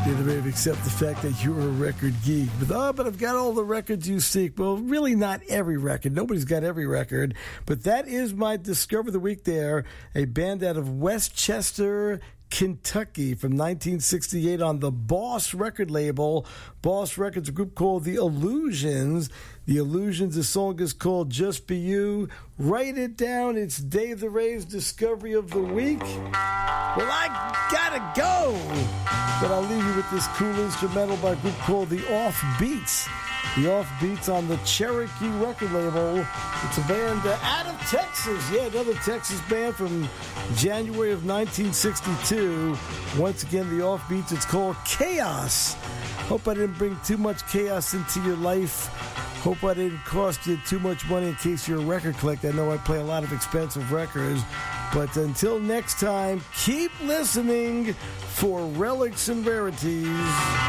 may have accepted the fact that you're a record geek. But I've got all the records you seek. Well, really not every record. Nobody's got every record. But that is my Discover of the Week there. A band out of Westchester, Kentucky from 1968 on the Boss record label. Boss Records, a group called The Illusions. The Illusions, the song is called Just Be You. Write it down. It's Dave the Ray's Discovery of the Week. Well, I gotta go. But I'll leave you with this cool instrumental by a group called The Offbeats. The Offbeats on the Cherokee record label. It's a band out of Texas. Yeah, another Texas band from January of 1962. Once again, The Offbeats. It's called Chaos. Hope I didn't bring too much chaos into your life. Hope I didn't cost you too much money in case you're a record collector. I know I play a lot of expensive records. But until next time, keep listening for relics and rarities.